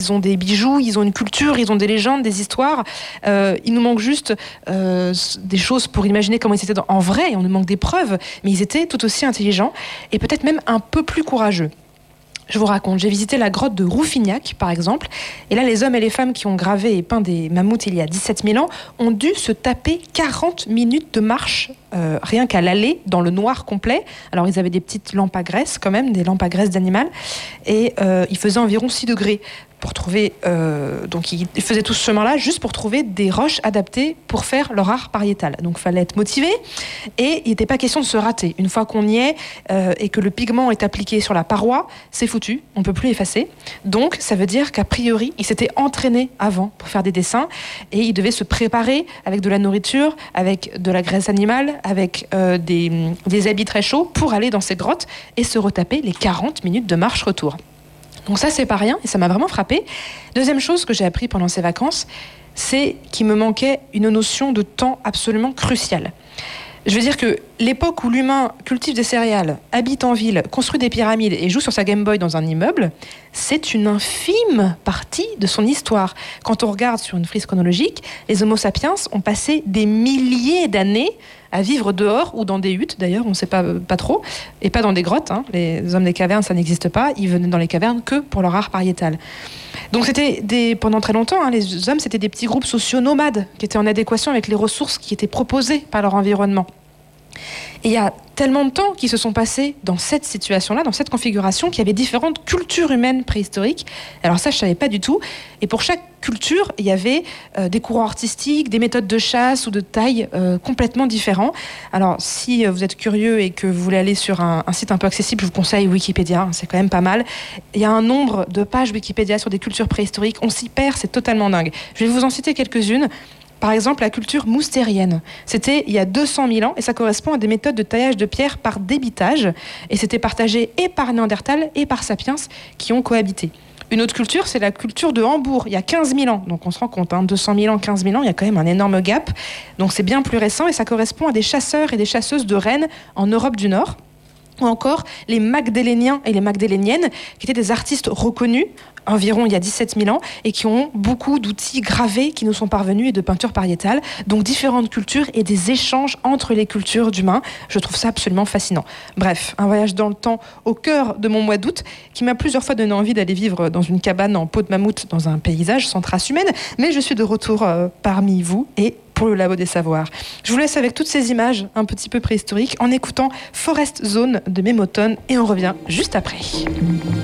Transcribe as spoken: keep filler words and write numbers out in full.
ils ont des bijoux, ils ont une culture, ils ont des légendes, des histoires. Euh, il nous manque juste euh, des choses pour imaginer comment ils étaient dans- en vrai, et on nous manque des preuves, mais ils étaient tout aussi intelligents et peut-être même un peu plus courageux. Je vous raconte, j'ai visité la grotte de Rouffignac, par exemple, et là, les hommes et les femmes qui ont gravé et peint des mammouths il y a dix-sept mille ans ont dû se taper quarante minutes de marche, euh, rien qu'à l'aller, dans le noir complet. Alors, ils avaient des petites lampes à graisse, quand même, des lampes à graisse d'animal, et euh, il faisait environ six degrés. Pour trouver, euh, donc ils faisaient tout ce chemin-là juste pour trouver des roches adaptées pour faire leur art pariétal. Donc il fallait être motivé et il n'était pas question de se rater. Une fois qu'on y est euh, et que le pigment est appliqué sur la paroi, c'est foutu, on ne peut plus effacer. Donc ça veut dire qu'a priori, il s'était entraîné avant pour faire des dessins et il devait se préparer avec de la nourriture, avec de la graisse animale, avec euh, des, des habits très chauds pour aller dans ces grottes et se retaper les quarante minutes de marche retour. Donc ça, c'est pas rien, et ça m'a vraiment frappée. Deuxième chose que j'ai appris pendant ces vacances, c'est qu'il me manquait une notion de temps absolument cruciale. Je veux dire que l'époque où l'humain cultive des céréales, habite en ville, construit des pyramides et joue sur sa Game Boy dans un immeuble, c'est une infime partie de son histoire. Quand on regarde sur une frise chronologique, les Homo sapiens ont passé des milliers d'années à vivre dehors ou dans des huttes, d'ailleurs, on ne sait pas, pas trop, et pas dans des grottes. Hein. Les hommes des cavernes, ça n'existe pas. Ils venaient dans les cavernes que pour leur art pariétal. Donc c'était des, pendant très longtemps, hein, les hommes, c'était des petits groupes sociaux nomades qui étaient en adéquation avec les ressources qui étaient proposées par leur environnement. Et il y a tellement de temps qui se sont passés dans cette situation-là, dans cette configuration, qu'il y avait différentes cultures humaines préhistoriques. Alors ça, je ne savais pas du tout. Et pour chaque culture, il y avait euh, des courants artistiques, des méthodes de chasse ou de taille euh, complètement différents. Alors, si vous êtes curieux et que vous voulez aller sur un, un site un peu accessible, je vous conseille Wikipédia, hein, c'est quand même pas mal. Il y a un nombre de pages Wikipédia sur des cultures préhistoriques. On s'y perd, c'est totalement dingue. Je vais vous en citer quelques-unes. Par exemple, la culture moustérienne. C'était il y a deux cent mille ans et ça correspond à des méthodes de taillage de pierre par débitage. Et c'était partagé et par Néandertal et par Sapiens qui ont cohabité. Une autre culture, c'est la culture de Hambourg, il y a quinze mille ans. Donc on se rend compte, hein, deux cent mille ans, quinze mille ans, il y a quand même un énorme gap. Donc c'est bien plus récent et ça correspond à des chasseurs et des chasseuses de rennes en Europe du Nord. Ou encore les Magdaléniens et les Magdaléniennes, qui étaient des artistes reconnus, environ il y a dix-sept mille ans, et qui ont beaucoup d'outils gravés qui nous sont parvenus et de peintures pariétales. Donc différentes cultures et des échanges entre les cultures d'humains. Je trouve ça absolument fascinant. Bref, un voyage dans le temps au cœur de mon mois d'août, qui m'a plusieurs fois donné envie d'aller vivre dans une cabane en peau de mammouth dans un paysage sans trace humaine. Mais je suis de retour euh, parmi vous et pour le Labo des Savoirs. Je vous laisse avec toutes ces images un petit peu préhistoriques en écoutant Forest Zone de Mémotone et on revient juste après.